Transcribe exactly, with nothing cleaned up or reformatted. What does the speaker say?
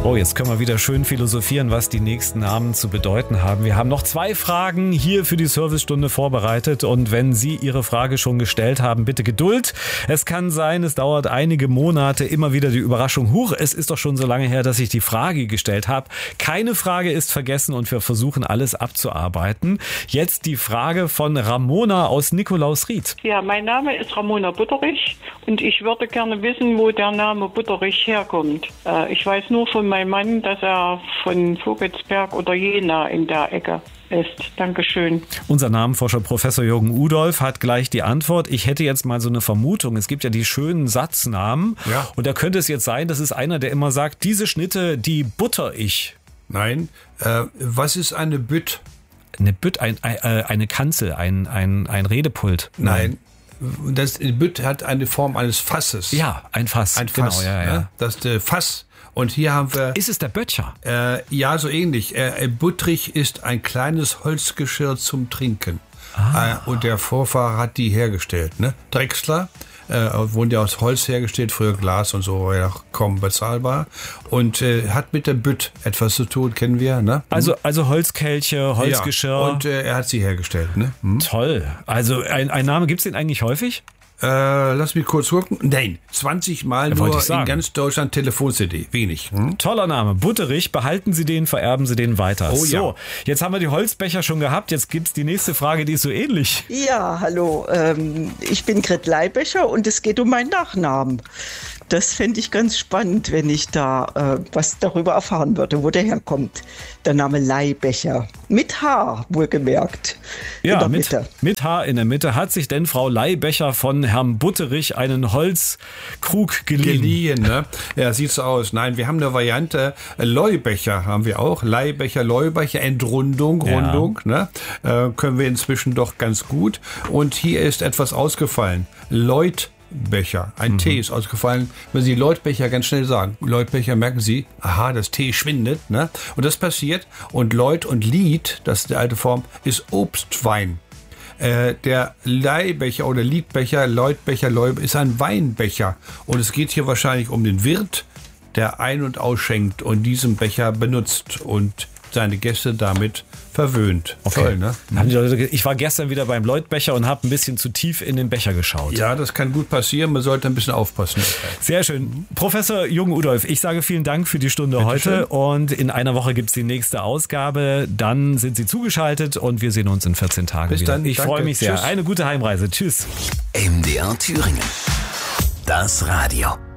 Oh, jetzt können wir wieder schön philosophieren, was die nächsten Namen zu bedeuten haben. Wir haben noch zwei Fragen hier für die Servicestunde vorbereitet und wenn Sie Ihre Frage schon gestellt haben, bitte Geduld. Es kann sein, es dauert einige Monate, immer wieder die Überraschung. Huch, es ist doch schon so lange her, dass ich die Frage gestellt habe. Keine Frage ist vergessen und wir versuchen alles abzuarbeiten. Jetzt die Frage von Ramona aus Nikolausried. Ja, mein Name ist Ramona Butterich und ich würde gerne wissen, wo der Name Butterich herkommt. Äh, ich weiß nur von meinem Mann, dass er von Vogelsberg oder Jena in der Ecke ist. Dankeschön. Unser Namenforscher Professor Jürgen Udolf hat gleich die Antwort. Ich hätte jetzt mal so eine Vermutung. Es gibt ja die schönen Satznamen. Ja. Und da könnte es jetzt sein, das ist einer, der immer sagt, diese Schnitte, die butter ich. Nein. Äh, was ist eine Bütt? Eine Bütt, ein, äh, eine Kanzel, ein, ein, ein Redepult. Nein. Das Bütt hat eine Form eines Fasses. Ja, ein Fass. Ein Fass. Genau, ja, ja. Ne? Das ist der Fass. Und hier haben wir... Ist es der Böttcher? Äh, ja, so ähnlich. Äh, Buttrich ist ein kleines Holzgeschirr zum Trinken. Ah. Äh, und der Vorfahrer hat die hergestellt. Ne? Drechsler. Äh, wurden ja aus Holz hergestellt, früher Glas und so, war ja kaum bezahlbar. Und äh, hat mit der Bütt etwas zu tun, kennen wir, ne? Also, also Holzkelche, Holzgeschirr. Ja. Und äh, er hat sie hergestellt, ne? Hm? Toll. Also ein, ein Name, gibt's den eigentlich häufig? Äh, lass mich kurz gucken. Nein, zwanzig Mal Ja, wollte nur ich sagen. in ganz Deutschland Telefon-C D. Wenig. Hm? Toller Name. Butterich. Behalten Sie den, vererben Sie den weiter. Oh ja. So, jetzt haben wir die Holzbecher schon gehabt. Jetzt gibt's die nächste Frage, die ist so ähnlich. Ja, hallo. Ähm, ich bin Gret Leibecher und es geht um meinen Nachnamen. Das fände ich ganz spannend, wenn ich da äh, was darüber erfahren würde, wo der herkommt. Der Name Leibecher. Mit H, wohlgemerkt. Ja, in der mit, Mitte. mit H in der Mitte. Hat sich denn Frau Leibecher von Herrn Butterich einen Holzkrug geliehen? Geliehen, ne? Ja, sieht so aus. Nein, wir haben eine Variante. äh, Leubecher haben wir auch. Leibecher, Leubecher, Entrundung, Ja. Rundung, ne? Äh, können wir inzwischen doch ganz gut. Und hier ist etwas ausgefallen. Leut Becher. Ein Mhm. T ist ausgefallen. Wenn Sie Leutbecher ganz schnell sagen, Leutbecher, merken Sie, aha, das T schwindet, ne? Und das passiert. Und Leut und Lied, das ist die alte Form, ist Obstwein. Äh, der Leihbecher oder Liedbecher, Leutbecher, Leub ist ein Weinbecher. Und es geht hier wahrscheinlich um den Wirt, der ein- und ausschenkt und diesen Becher benutzt und seine Gäste damit verwöhnt. Okay. Toll, ne? Haben die Leute ge- Ich war gestern wieder beim Leutbecher und habe ein bisschen zu tief in den Becher geschaut. Ja, das kann gut passieren. Man sollte ein bisschen aufpassen. Sehr schön. Professor Jürgen Udolf, ich sage vielen Dank für die Stunde Bitte heute schön. und in einer Woche gibt's die nächste Ausgabe. Dann sind Sie zugeschaltet und wir sehen uns in vierzehn Tagen Bis wieder. dann. Ich Danke. freue mich sehr. Tschüss. Eine gute Heimreise. Tschüss. M D R Thüringen. Das Radio.